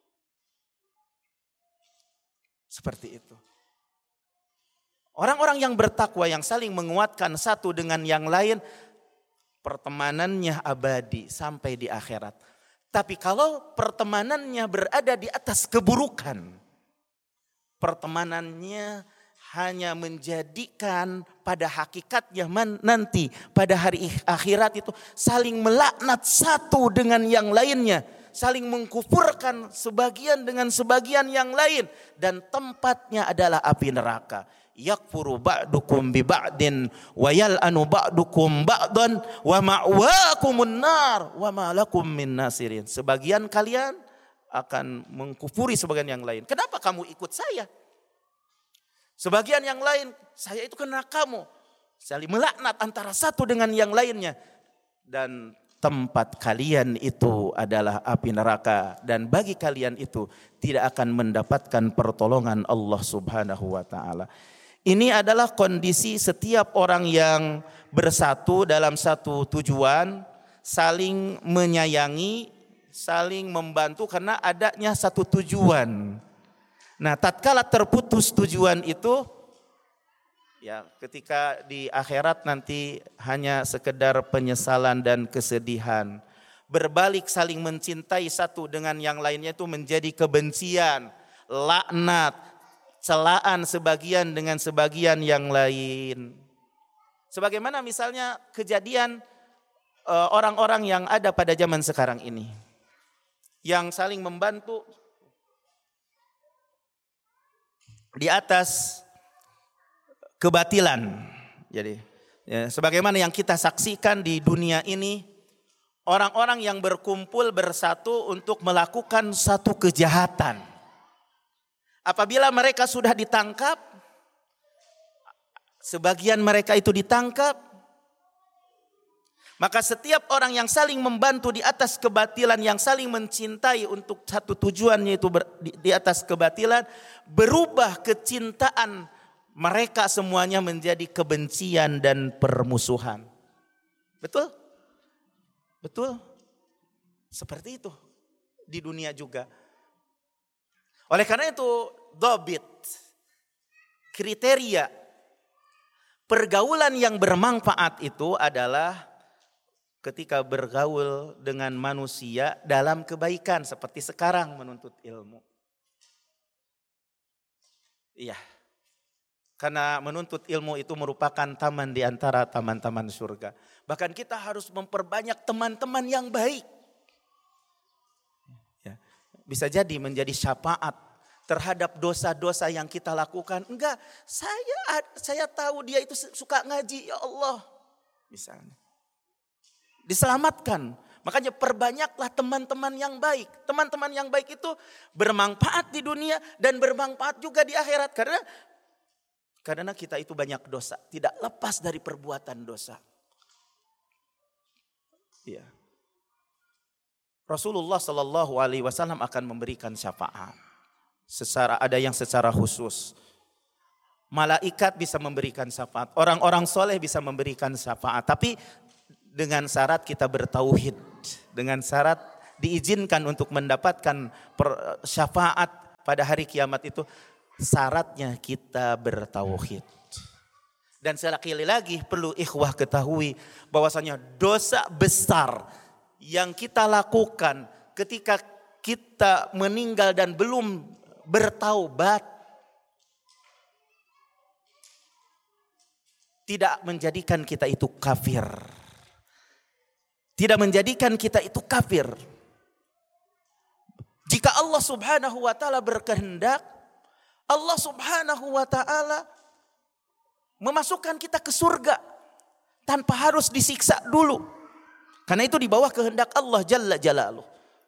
Seperti itu. Orang-orang yang bertakwa yang saling menguatkan satu dengan yang lain, pertemanannya abadi sampai di akhirat. Tapi kalau pertemanannya berada di atas keburukan, pertemanannya hanya menjadikan pada hakikatnya nanti pada hari akhirat itu saling melaknat satu dengan yang lainnya. Saling mengkufurkan sebagian dengan sebagian yang lain. Dan tempatnya adalah api neraka. Yakfuru ba'dukum bi ba'din wa yal'anu ba'dukum ba'dan wa ma'wakumun nar wa ma lakum min nasirin. Sebagian kalian akan mengkufuri sebagian yang lain. Kenapa kamu ikut saya? Sebagian yang lain, saya itu kena kamu. Saling melaknat antara satu dengan yang lainnya. Dan tempat kalian itu adalah api neraka. Dan bagi kalian itu tidak akan mendapatkan pertolongan Allah Subhanahu wa ta'ala. Ini adalah kondisi setiap orang yang bersatu dalam satu tujuan, saling menyayangi, saling membantu karena adanya satu tujuan. Nah, tatkala terputus tujuan itu, ya ketika di akhirat nanti hanya sekedar penyesalan dan kesedihan. Berbalik saling mencintai satu dengan yang lainnya itu menjadi kebencian, laknat, celaan sebagian dengan sebagian yang lain. Sebagaimana misalnya kejadian orang-orang yang ada pada zaman sekarang ini. Yang saling membantu di atas kebatilan. Jadi ya, sebagaimana yang kita saksikan di dunia ini. Orang-orang yang berkumpul bersatu untuk melakukan satu kejahatan. Apabila mereka sudah ditangkap, sebagian mereka itu ditangkap, maka setiap orang yang saling membantu di atas kebatilan, yang saling mencintai untuk satu tujuannya itu di atas kebatilan, berubah kecintaan mereka semuanya menjadi kebencian dan permusuhan. Betul? Betul? Seperti itu di dunia juga. Oleh karena itu, dhabit, kriteria pergaulan yang bermanfaat itu adalah ketika bergaul dengan manusia dalam kebaikan seperti sekarang menuntut ilmu. Iya. Karena menuntut ilmu itu merupakan taman di antara taman-taman surga. Bahkan kita harus memperbanyak teman-teman yang baik. Bisa jadi menjadi syafaat terhadap dosa-dosa yang kita lakukan. Enggak, saya tahu dia itu suka ngaji, ya Allah. Misalnya. Diselamatkan. Makanya perbanyaklah teman-teman yang baik. Teman-teman yang baik itu bermanfaat di dunia dan bermanfaat juga di akhirat. Karena kita itu banyak dosa. Tidak lepas dari perbuatan dosa. Iya. Rasulullah Shallallahu Alaihi Wasallam akan memberikan syafaat. Ada yang secara khusus. Malaikat bisa memberikan syafaat. Orang-orang soleh bisa memberikan syafaat. Tapi dengan syarat kita bertauhid, dengan syarat diizinkan untuk mendapatkan syafaat pada hari kiamat itu, syaratnya kita bertauhid. Dan sekali lagi perlu ikhwah ketahui bahwasanya dosa besar yang kita lakukan ketika kita meninggal dan belum bertaubat tidak menjadikan kita itu kafir. Tidak menjadikan kita itu kafir. Jika Allah Subhanahu wa taala berkehendak, Allah Subhanahu wa taala memasukkan kita ke surga tanpa harus disiksa dulu. Karena itu di bawah kehendak Allah Jalla Jalaluh.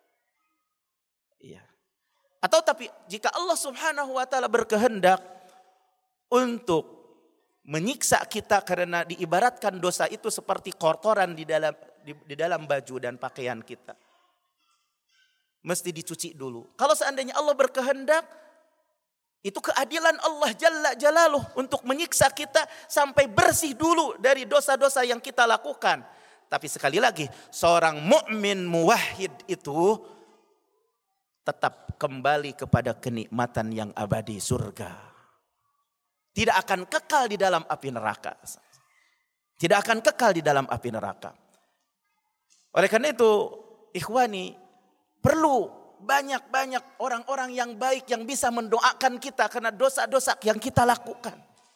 Iya. Atau tapi jika Allah Subhanahu wa taala berkehendak untuk menyiksa kita karena diibaratkan dosa itu seperti kotoran di dalam baju dan pakaian kita. Mesti dicuci dulu. Kalau seandainya Allah berkehendak, itu keadilan Allah Jalla Jalaluh untuk menyiksa kita sampai bersih dulu dari dosa-dosa yang kita lakukan. Tapi sekali lagi, seorang mukmin muwahhid itu tetap kembali kepada kenikmatan yang abadi, surga. Tidak akan kekal di dalam api neraka. Tidak akan kekal di dalam api neraka. Oleh karena itu, ikhwani, perlu banyak-banyak orang-orang yang baik yang bisa mendoakan kita karena dosa-dosa yang kita lakukan.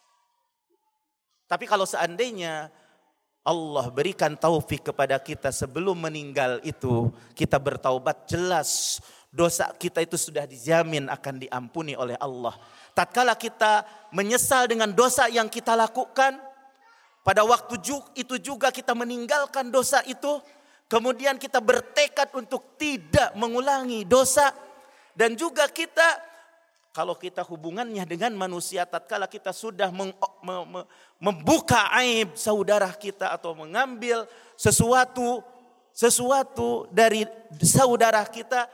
Tapi kalau seandainya Allah berikan taufik kepada kita sebelum meninggal itu, kita bertaubat, jelas dosa kita itu sudah dijamin akan diampuni oleh Allah. Tatkala kita menyesal dengan dosa yang kita lakukan, pada waktu itu juga kita meninggalkan dosa itu, kemudian kita bertekad untuk tidak mengulangi dosa. Dan juga kita, kalau kita hubungannya dengan manusia, tatkala kita sudah membuka aib saudara kita atau mengambil sesuatu dari saudara kita,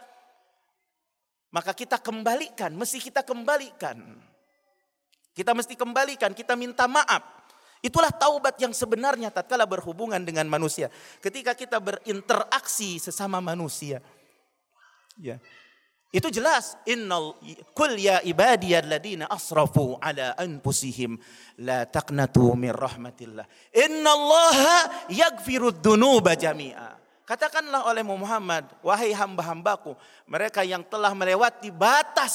maka kita kembalikan, mesti kita kembalikan. Kita mesti kembalikan, kita minta maaf. Itulah taubat yang sebenarnya tatkala berhubungan dengan manusia. Ketika kita berinteraksi sesama manusia. Ya. Itu jelas, innal qul ya ibadiyalladzina asrafu ala anfusihim la taqnatu min rahmatillah. Innallaha yaghfirud dzunuba jami'a. Katakanlah oleh Muhammad, wahai hamba-hambaku, mereka yang telah melewati batas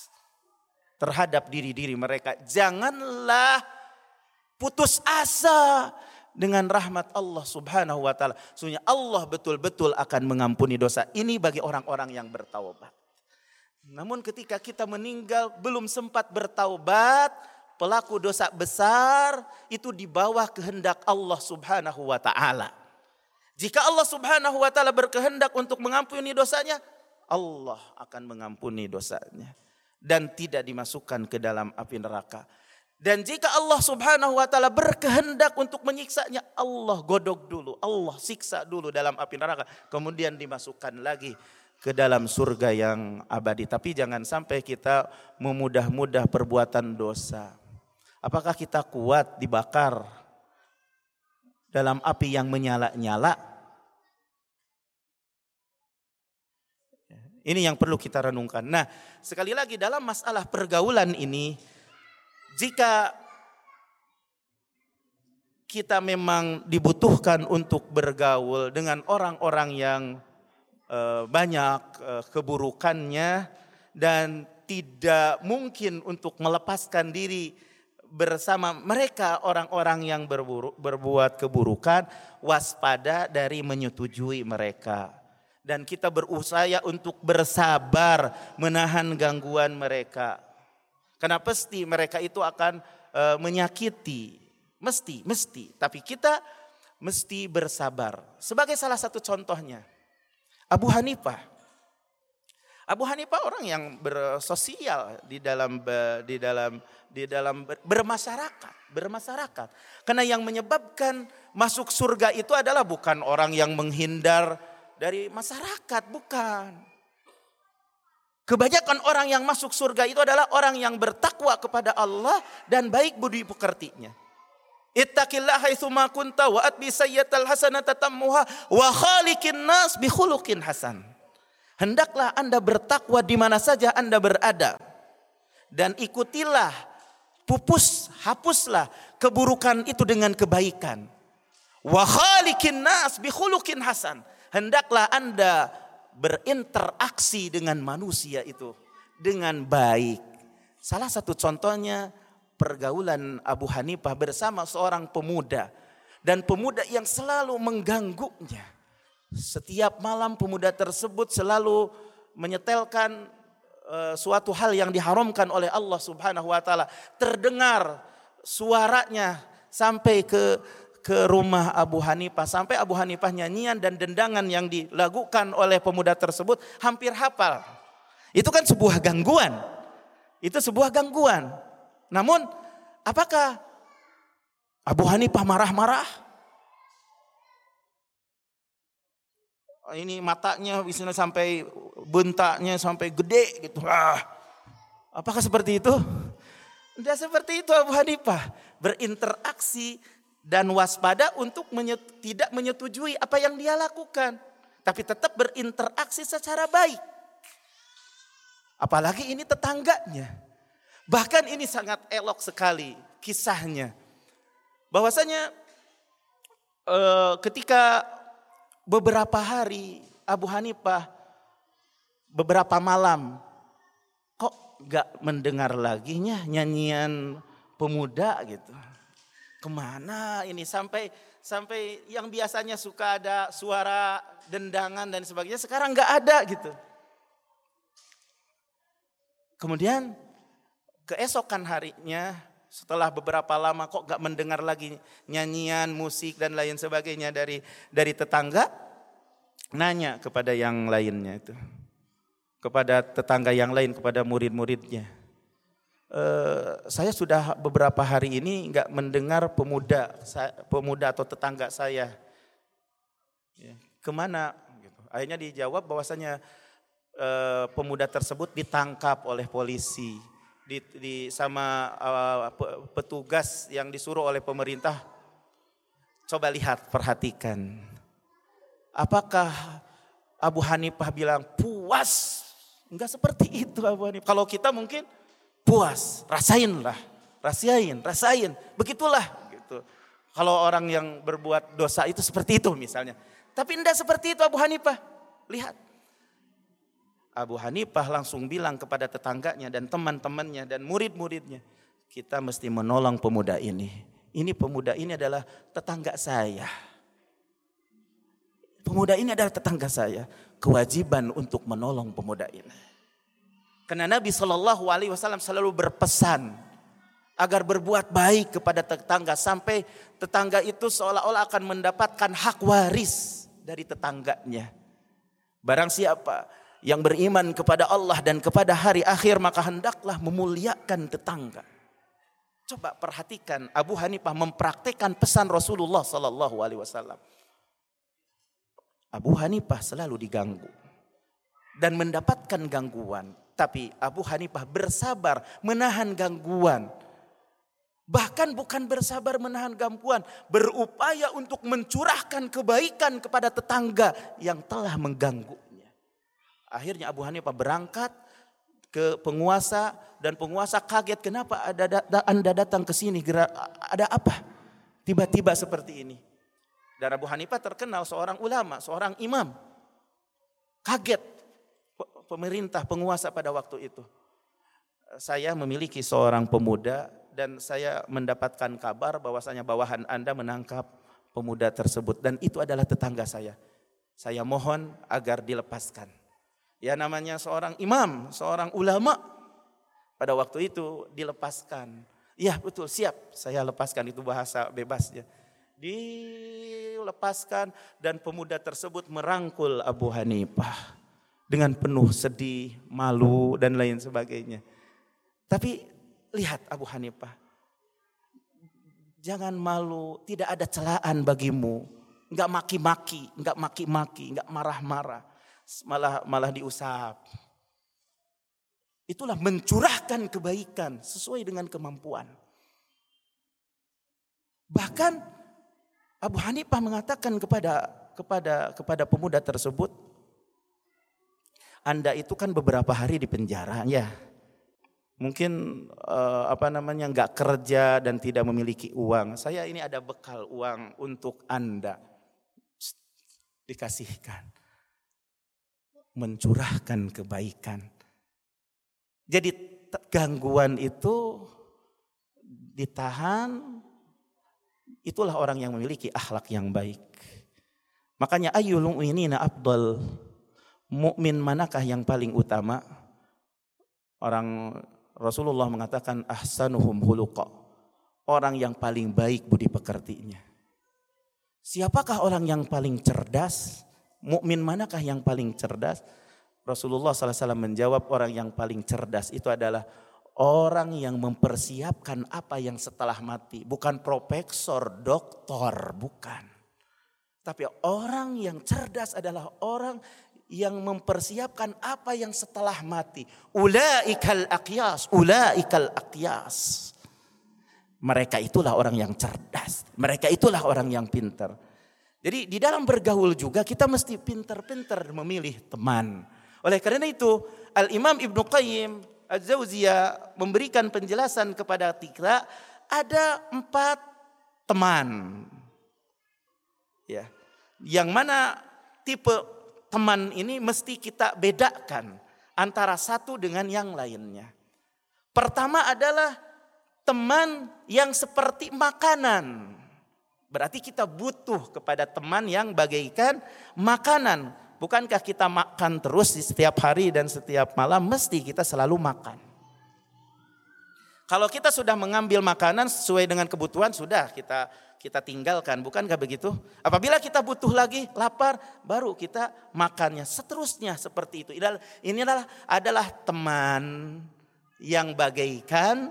terhadap diri-diri mereka, janganlah putus asa dengan rahmat Allah Subhanahu wa taala. Sesungguhnya Allah betul-betul akan mengampuni dosa. Ini bagi orang-orang yang bertaubat. Namun ketika kita meninggal belum sempat bertaubat, pelaku dosa besar itu di bawah kehendak Allah Subhanahu wa taala. Jika Allah Subhanahu wa taala berkehendak untuk mengampuni dosanya, Allah akan mengampuni dosanya dan tidak dimasukkan ke dalam api neraka. Dan jika Allah Subhanahu wa taala berkehendak untuk menyiksanya, Allah godok dulu, Allah siksa dulu dalam api neraka, kemudian dimasukkan lagi ke dalam surga yang abadi. Tapi jangan sampai kita memudah-mudah perbuatan dosa. Apakah kita kuat dibakar dalam api yang menyala-nyala? Ini yang perlu kita renungkan. Nah, sekali lagi dalam masalah pergaulan ini, jika kita memang dibutuhkan untuk bergaul dengan orang-orang yang banyak keburukannya dan tidak mungkin untuk melepaskan diri bersama mereka orang-orang yang berbuat keburukan, waspada dari menyetujui mereka. Dan kita berusaha untuk bersabar menahan gangguan mereka. Karena pasti mereka itu akan menyakiti. Mesti. Tapi kita mesti bersabar. Sebagai salah satu contohnya, Abu Hanifah. Abu Hanifah orang yang bersosial di dalam bermasyarakat. Karena yang menyebabkan masuk surga itu adalah bukan orang yang menghindar dari masyarakat, bukan. Kebanyakan orang yang masuk surga itu adalah orang yang bertakwa kepada Allah dan baik budi pekertinya. Ittaqillaha haitsu ma kunta wa atbi sayyi'atal hasanata tammuha wa khaliqin nas bi khuluqin hasan. Hendaklah Anda bertakwa di mana saja Anda berada. Dan ikutilah, hapuslah keburukan itu dengan kebaikan. Wa khaliqin nas bi khuluqin hasan. Hendaklah Anda berinteraksi dengan manusia itu dengan baik. Salah satu contohnya pergaulan Abu Hanifah bersama seorang pemuda. Dan pemuda yang selalu mengganggunya. Setiap malam pemuda tersebut selalu menyetelkan suatu hal yang diharamkan oleh Allah Subhanahu wa taala. Terdengar suaranya sampai ke rumah Abu Hanifah. Sampai Abu Hanifah nyanyian dan dendangan yang dilakukan oleh pemuda tersebut hampir hafal. Itu kan sebuah gangguan. Namun apakah Abu Hanifah marah-marah? Ini matanya misalnya sampai bentaknya sampai gede gitu. Apakah seperti itu? Tidak seperti itu Abu Hanifah. Berinteraksi dan waspada untuk tidak menyetujui apa yang dia lakukan. Tapi tetap berinteraksi secara baik. Apalagi ini tetangganya. Bahkan ini sangat elok sekali kisahnya. Bahwasanya ketika beberapa hari Abu Hanifah beberapa malam kok gak mendengar lagi nyanyian pemuda gitu. Kemana ini sampai yang biasanya suka ada suara dendangan dan sebagainya sekarang gak ada gitu. Kemudian keesokan harinya setelah beberapa lama kok gak mendengar lagi nyanyian, musik dan lain sebagainya dari tetangga, nanya kepada yang lainnya itu. Kepada tetangga yang lain, kepada murid-muridnya. Saya sudah beberapa hari ini gak mendengar pemuda atau tetangga saya. Ya, kemana? Gitu. Akhirnya dijawab bahwasanya pemuda tersebut ditangkap oleh polisi. Sama petugas yang disuruh oleh pemerintah. Coba lihat, perhatikan. Apakah Abu Hanifah bilang puas? Enggak seperti itu Abu Hanifah. Kalau kita mungkin puas, rasain. Begitulah gitu. Kalau orang yang berbuat dosa itu seperti itu misalnya. Tapi enggak seperti itu Abu Hanifah. Lihat. Abu Hanifah langsung bilang kepada tetangganya dan teman-temannya dan murid-muridnya. Kita mesti menolong pemuda ini. Pemuda ini adalah tetangga saya. Kewajiban untuk menolong pemuda ini. Karena Nabi SAW selalu berpesan agar berbuat baik kepada tetangga. Sampai tetangga itu seolah-olah akan mendapatkan hak waris dari tetangganya. Barang siapa yang beriman kepada Allah dan kepada hari akhir maka hendaklah memuliakan tetangga. Coba perhatikan Abu Hanifah mempraktikkan pesan Rasulullah SAW. Abu Hanifah selalu diganggu dan mendapatkan gangguan, tapi Abu Hanifah bersabar menahan gangguan. Bahkan bukan bersabar menahan gangguan, berupaya untuk mencurahkan kebaikan kepada tetangga yang telah mengganggu. Akhirnya Abu Hanifah berangkat ke penguasa dan penguasa kaget, kenapa Anda datang ke sini? Ada apa? Tiba-tiba seperti ini. Dan Abu Hanifah terkenal seorang ulama, seorang imam. Kaget pemerintah, penguasa pada waktu itu. Saya memiliki seorang pemuda dan saya mendapatkan kabar bahwasanya bawahan Anda menangkap pemuda tersebut dan itu adalah tetangga saya. Saya mohon agar dilepaskan. Ya namanya seorang imam, seorang ulama. Pada waktu itu dilepaskan. Ya betul, siap saya lepaskan, itu bahasa bebas ya. Dilepaskan dan pemuda tersebut merangkul Abu Hanifah. Dengan penuh sedih, malu dan lain sebagainya. Tapi lihat Abu Hanifah. Jangan malu, tidak ada celaan bagimu. Enggak maki-maki, enggak marah-marah. Malah diusap. Itulah mencurahkan kebaikan sesuai dengan kemampuan. Bahkan Abu Hanifah mengatakan kepada pemuda tersebut, Anda itu kan beberapa hari di penjara ya. Mungkin nggak kerja dan tidak memiliki uang. Saya ini ada bekal uang untuk Anda. Dikasihkan. Mencurahkan kebaikan. Jadi gangguan itu ditahan. Itulah orang yang memiliki akhlak yang baik. Makanya ayyul mu'minina afdal. Mukmin manakah yang paling utama? Rasulullah mengatakan ahsanuhum khuluqa. Orang yang paling baik budi pekertinya. Siapakah orang yang paling cerdas? Mukmin manakah yang paling cerdas? Rasulullah SAW menjawab, orang yang paling cerdas itu adalah orang yang mempersiapkan apa yang setelah mati. Bukan profesor, doktor, bukan. Tapi orang yang cerdas adalah orang yang mempersiapkan apa yang setelah mati. Ulaikal aqyas, ulaikal aqyas. Mereka itulah orang yang cerdas. Mereka itulah orang yang pintar. Jadi di dalam bergaul juga kita mesti pintar-pintar memilih teman. Oleh karena itu Al-Imam Ibnu Qayyim Az-Zauziyah memberikan penjelasan kepada kita ada 4 teman. Ya. Yang mana tipe teman ini mesti kita bedakan antara satu dengan yang lainnya. Pertama adalah teman yang seperti makanan. Berarti kita butuh kepada teman yang bagaikan makanan. Bukankah kita makan terus di setiap hari dan setiap malam, mesti kita selalu makan. Kalau kita sudah mengambil makanan sesuai dengan kebutuhan, sudah kita tinggalkan, bukankah begitu? Apabila kita butuh lagi, lapar, baru kita makannya. Seterusnya seperti itu. Ini adalah teman yang bagaikan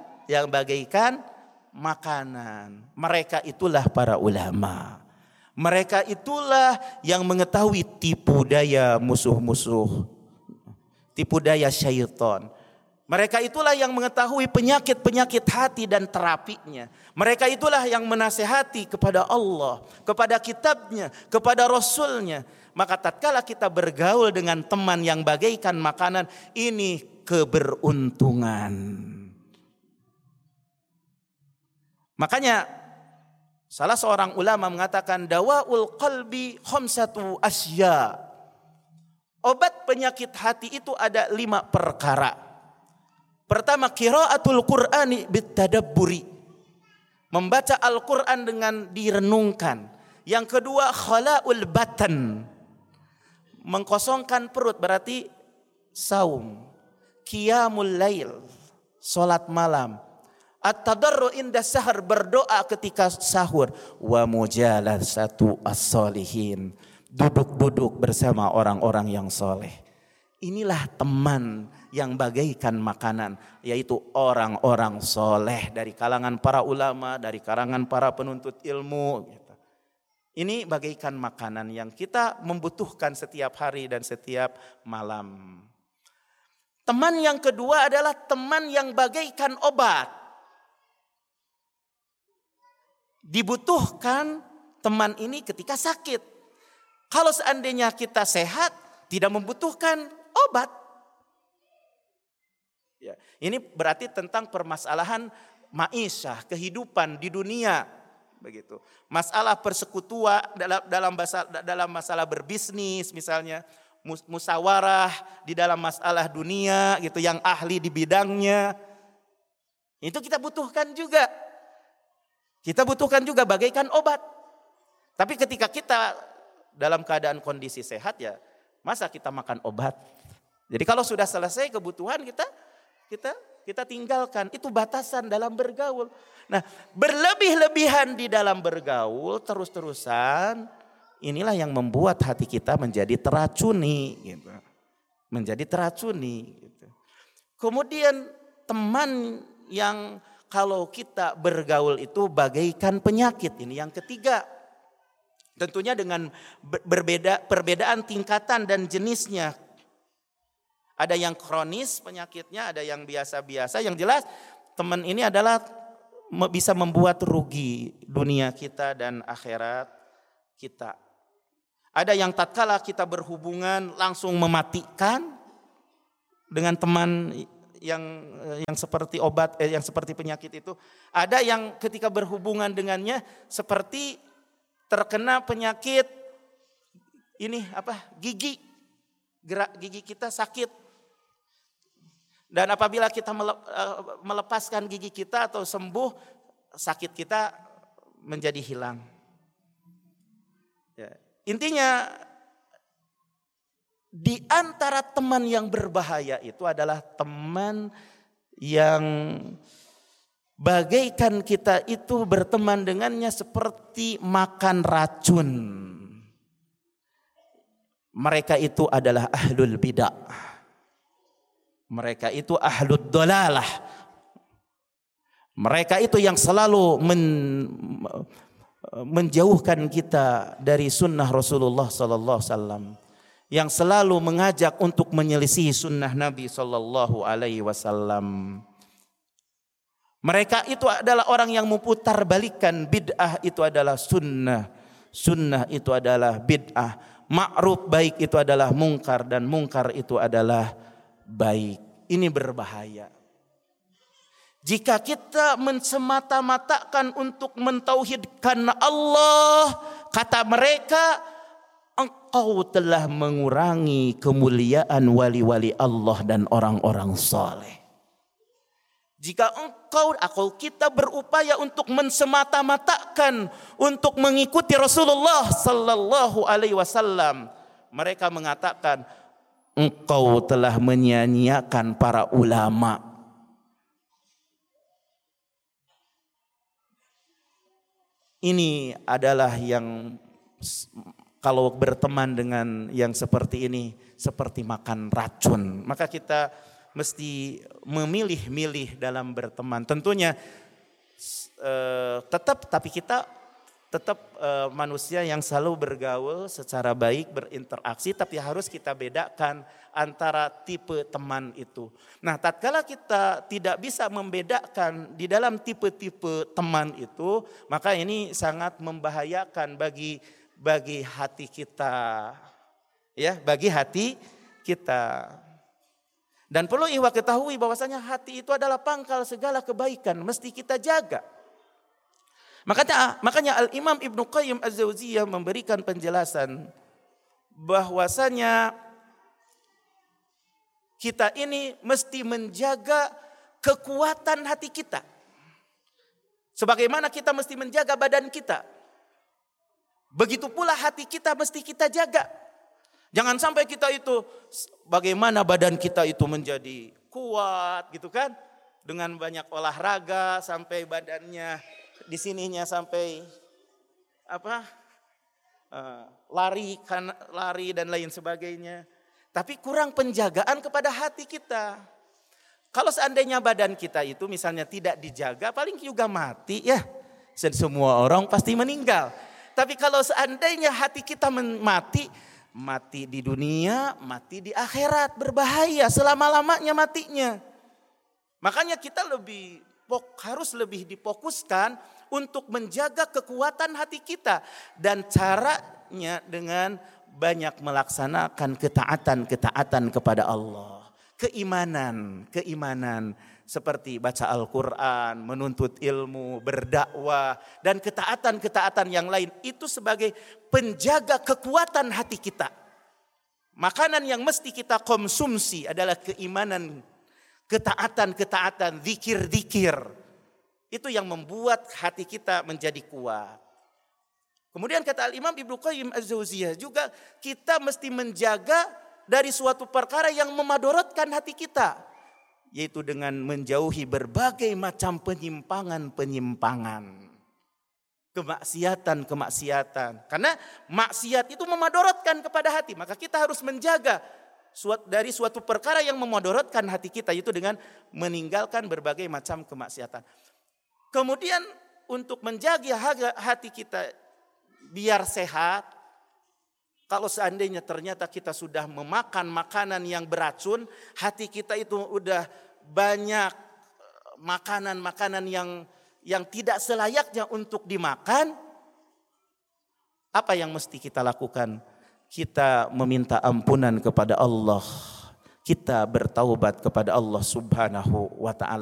makanan. Mereka itulah para ulama. Mereka itulah yang mengetahui tipu daya musuh-musuh, tipu daya syaitan. Mereka itulah yang mengetahui penyakit-penyakit hati dan terapinya. Mereka itulah yang menasehati kepada Allah, kepada kitabnya, kepada Rasulnya. Maka tatkala kita bergaul dengan teman yang bagaikan makanan, ini keberuntungan. Makanya salah seorang ulama mengatakan dawaul qalbi khamsatu asya. Obat penyakit hati itu ada 5 perkara. Pertama, qiraatul Qur'ani bitadabburi. Membaca Al-Qur'an dengan direnungkan. Yang kedua, khala'ul batan. Mengkosongkan perut berarti saum. Qiyamul lail, salat malam. At-tadarru inda sahar, berdoa ketika sahur. Wa mujalasatu as-solihin, duduk-duduk bersama orang-orang yang soleh. Inilah teman yang bagaikan makanan, yaitu orang-orang soleh dari kalangan para ulama, dari kalangan para penuntut ilmu. Ini bagaikan makanan yang kita membutuhkan setiap hari dan setiap malam. Teman yang kedua adalah teman yang bagaikan obat. Dibutuhkan teman ini ketika sakit. Kalau seandainya kita sehat, tidak membutuhkan obat. Ya, ini berarti tentang permasalahan ma'isyah, kehidupan di dunia, begitu. Masalah persekutuan dalam masalah berbisnis misalnya, musyawarah di dalam masalah dunia gitu, yang ahli di bidangnya. Itu kita butuhkan juga. Kita butuhkan juga bagaikan obat. Tapi ketika kita dalam keadaan kondisi sehat, ya masa kita makan obat? Jadi kalau sudah selesai kebutuhan kita tinggalkan. Itu batasan dalam bergaul. Nah, berlebih-lebihan di dalam bergaul terus-terusan, inilah yang membuat hati kita menjadi teracuni, gitu. Menjadi teracuni, gitu. Kemudian teman yang kalau kita bergaul itu bagaikan penyakit, ini yang ketiga. Tentunya dengan perbedaan tingkatan dan jenisnya. Ada yang kronis penyakitnya, ada yang biasa-biasa. Yang jelas teman ini adalah bisa membuat rugi dunia kita dan akhirat kita. Ada yang tatkala kita berhubungan langsung mematikan dengan teman yang seperti obat yang seperti penyakit itu. Ada yang ketika berhubungan dengannya seperti terkena penyakit gigi. Gerak gigi kita sakit. Dan apabila kita melepaskan gigi kita atau sembuh, sakit kita menjadi hilang. Ya. Intinya di antara teman yang berbahaya itu adalah teman yang bagaikan kita itu berteman dengannya seperti makan racun. Mereka itu adalah ahlul bidah. Mereka itu ahlud dolalah. Mereka itu yang selalu menjauhkan kita dari sunnah Rasulullah sallallahu alaihi wasallam, yang selalu mengajak untuk menyelisih sunnah Nabi sallallahu alaihi wasallam. Mereka itu adalah orang yang memutar balikan bid'ah itu adalah sunnah, sunnah itu adalah bid'ah, ma'ruf baik itu adalah mungkar, dan mungkar itu adalah baik. Ini berbahaya. Jika kita semata-matakan untuk mentauhidkan Allah, kata mereka, engkau telah mengurangi kemuliaan wali-wali Allah dan orang-orang saleh. Jika kita berupaya untuk mensemata-matakan untuk mengikuti Rasulullah sallallahu alaihi wasallam, mereka mengatakan engkau telah menyia-nyiakan para ulama. Ini adalah yang kalau berteman dengan yang seperti ini seperti makan racun. Maka kita mesti memilih-milih dalam berteman. Tentunya tapi kita tetap manusia yang selalu bergaul secara baik, berinteraksi, tapi harus kita bedakan antara tipe teman itu. Nah, tatkala kita tidak bisa membedakan di dalam tipe-tipe teman itu, maka ini sangat membahayakan bagi hati kita. Ya, bagi hati kita. Dan perlu ikhwah ketahui bahwasanya hati itu adalah pangkal segala kebaikan, mesti kita jaga. Makanya Al-Imam Ibnu Qayyim Az-Jauziyah memberikan penjelasan bahwasanya kita ini mesti menjaga kekuatan hati kita. Sebagaimana kita mesti menjaga badan kita, begitu pula hati kita mesti kita jaga. Jangan sampai kita itu bagaimana badan kita itu menjadi kuat gitu kan. Dengan banyak olahraga sampai badannya di sininya sampai lari dan lain sebagainya. Tapi kurang penjagaan kepada hati kita. Kalau seandainya badan kita itu misalnya tidak dijaga, paling juga mati ya. Semua orang pasti meninggal. Tapi kalau seandainya hati kita mati di dunia, mati di akhirat, berbahaya selama-lamanya matinya. Makanya kita harus lebih difokuskan untuk menjaga kekuatan hati kita. Dan caranya dengan banyak melaksanakan ketaatan kepada Allah. Keimanan seperti baca Al-Quran, menuntut ilmu, berdakwah, dan ketaatan yang lain itu sebagai penjaga kekuatan hati kita. Makanan yang mesti kita konsumsi adalah keimanan, ketaatan, zikir. Itu yang membuat hati kita menjadi kuat. Kemudian kata Al-Imam Ibnu Qayyim Az-Jauziyah juga kita mesti menjaga dari suatu perkara yang memadorotkan hati kita, yaitu dengan menjauhi berbagai macam penyimpangan, kemaksiatan. Karena maksiat itu memadorotkan kepada hati, maka kita harus menjaga dari suatu perkara yang memadorotkan hati kita, yaitu dengan meninggalkan berbagai macam kemaksiatan. Kemudian untuk menjaga hati kita biar sehat, kalau seandainya ternyata kita sudah memakan makanan yang beracun, hati kita itu udah banyak makanan yang tidak selayaknya untuk dimakan, apa yang mesti kita lakukan? Kita meminta ampunan kepada Allah. Kita bertaubat kepada Allah Subhanahu wa ta'ala.